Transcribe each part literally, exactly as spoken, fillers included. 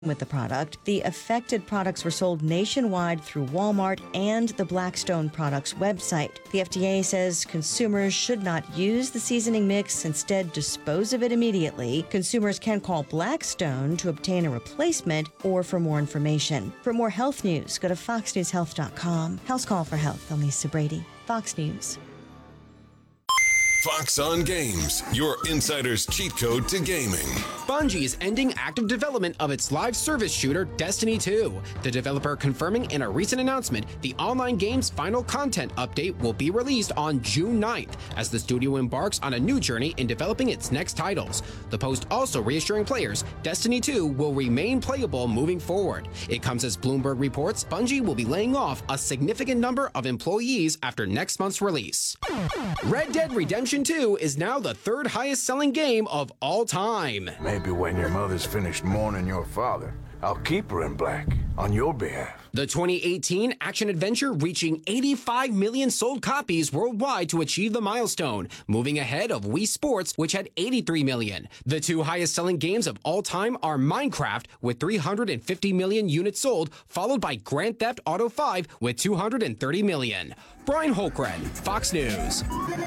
with the product. The affected products were sold nationwide through Walmart and the Blackstone Products website. The F D A says consumers should not use the seasoning mix, instead dispose of it immediately. Consumers can call Blackstone to obtain a replacement or for more information. For more health news, go to fox news health dot com. House Call for Health. I'm Lisa Brady, Fox News. Fox on Games, your insider's cheat code to gaming. Bungie is ending active development of its live service shooter, Destiny two. The developer confirming in a recent announcement the online game's final content update will be released on June ninth as the studio embarks on a new journey in developing its next titles. The post also reassuring players Destiny two will remain playable moving forward. It comes as Bloomberg reports Bungie will be laying off a significant number of employees after next month's release. Red Dead Redemption two is now the third highest selling game of all time. Maybe when your mother's finished mourning your father, I'll keep her in black on your behalf. The twenty eighteen action-adventure reaching eighty-five million sold copies worldwide to achieve the milestone, moving ahead of Wii Sports, which had eighty-three million. The two highest-selling games of all time are Minecraft, with three hundred fifty million units sold, followed by Grand Theft Auto five, with two hundred thirty million. Brian Holkren, Fox News.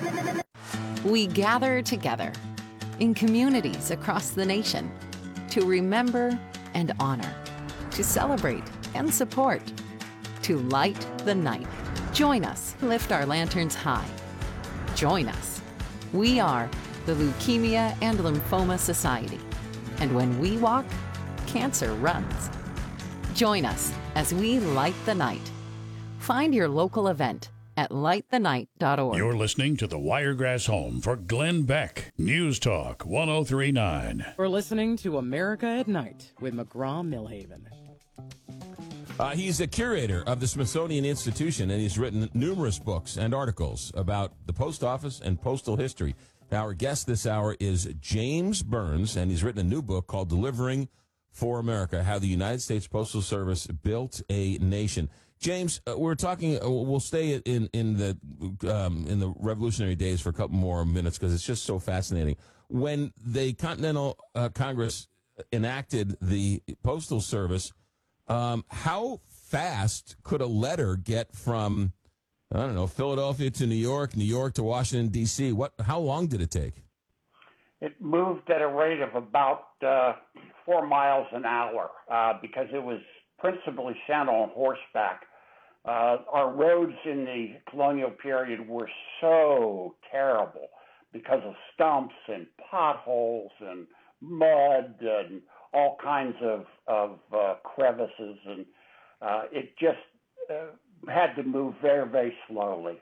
We gather together in communities across the nation to remember and honor, to celebrate and support, to light the night. Join us, lift our lanterns high. Join us. We are the Leukemia and Lymphoma Society. And when we walk, cancer runs. Join us as we light the night. Find your local event at light the night dot org. You're listening to the Wiregrass Home for Glenn Beck. News Talk one oh three point nine. We're listening to America at Night with McGraw-Milhaven. Uh, he's a curator of the Smithsonian Institution, and he's written numerous books and articles about the post office and postal history. Our guest this hour is James Burns, and he's written a new book called Delivering for America, How the United States Postal Service Built a Nation. James, uh, we're talking. Uh, we'll stay in in the um, in the Revolutionary days for a couple more minutes because it's just so fascinating. When the Continental uh, Congress enacted the Postal Service, um, how fast could a letter get from I don't know Philadelphia to New York, New York to Washington D C? What? How long did it take? It moved at a rate of about uh, four miles an hour uh, because it was principally sent on horseback. Uh, our roads in the colonial period were so terrible because of stumps and potholes and mud and all kinds of, of uh, crevices, and uh, it just uh, had to move very, very slowly.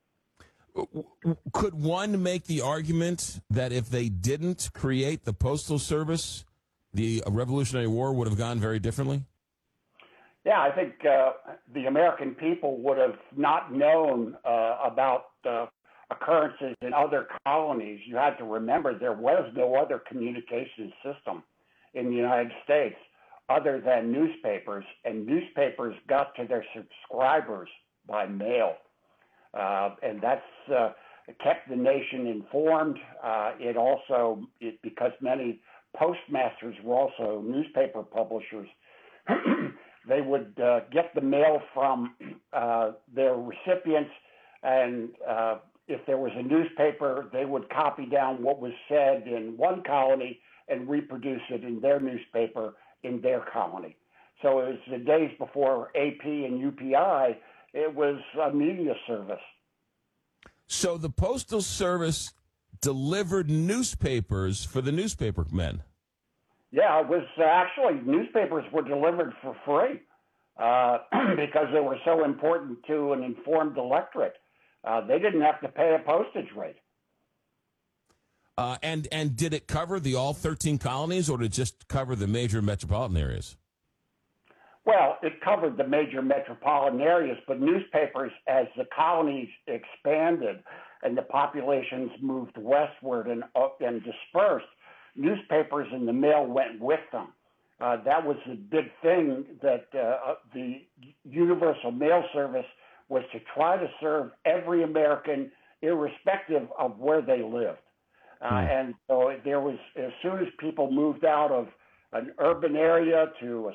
Could one make the argument that if they didn't create the Postal Service, the Revolutionary War would have gone very differently? Yeah, I think uh, the American people would have not known uh, about uh, occurrences in other colonies. You had to remember there was no other communication system in the United States other than newspapers, and newspapers got to their subscribers by mail. Uh, and that's uh, kept the nation informed. Uh, it also, it, because many postmasters were also newspaper publishers, they would uh, get the mail from uh, their recipients, and uh, if there was a newspaper, they would copy down what was said in one colony and reproduce it in their newspaper in their colony. So it was the days before A P and U P I. It was a media service. So the Postal Service delivered newspapers for the newspaper men. Yeah, it was uh, actually newspapers were delivered for free uh, because they were so important to an informed electorate. Uh, they didn't have to pay a postage rate. Uh, and and did it cover the all thirteen colonies, or did it just cover the major metropolitan areas? Well, it covered the major metropolitan areas, but newspapers, as the colonies expanded and the populations moved westward and up and dispersed, newspapers and the mail went with them. Uh, that was the big thing, that uh, the Universal Mail Service was to try to serve every American, irrespective of where they lived. Uh, mm. And so there was, as soon as people moved out of an urban area to a